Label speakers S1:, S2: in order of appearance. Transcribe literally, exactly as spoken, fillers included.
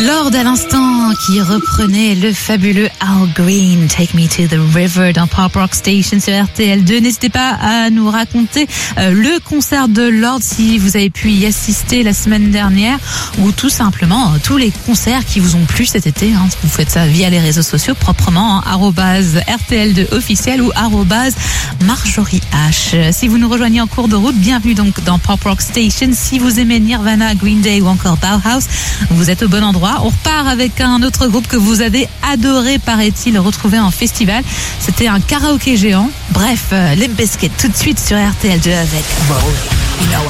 S1: Lord à l'instant qui reprenait le fabuleux Al Green, Take Me to the River dans Pop Rock Station sur R T L deux. N'hésitez pas à nous raconter euh, le concert de Lord si vous avez pu y assister la semaine dernière ou tout simplement euh, tous les concerts qui vous ont plu cet été. Hein. Vous faites ça via les réseaux sociaux proprement, hein, arobase R T L deux officiel ou arobase Marjorie H. Si vous nous rejoignez en cours de route, bienvenue donc dans Pop Rock Station. Si vous aimez Nirvana, Green Day ou encore Bauhaus, vous êtes au bon endroit. On repart avec un autre groupe que vous avez adoré, paraît-il, retrouver en festival. C'était un karaoké géant. Bref, euh, Limp Bizkit tout de suite sur R T L deux avec Roll. You know